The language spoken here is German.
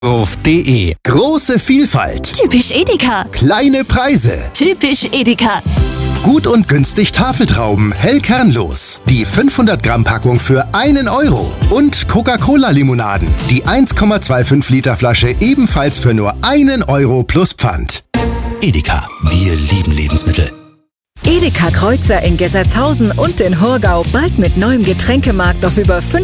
Große Vielfalt, Typisch Edeka. kleine Preise, Typisch Edeka. gut und günstig Tafeltrauben, hellkernlos. Die 500 Gramm Packung für 1 Euro. Und Coca-Cola-Limonaden. Die 1,25 Liter Flasche ebenfalls für nur 1 Euro plus Pfand. Edeka, wir lieben Lebensmittel. Edeka Kreuzer in Gessertshausen und in Hurgau bald mit neuem Getränkemarkt auf über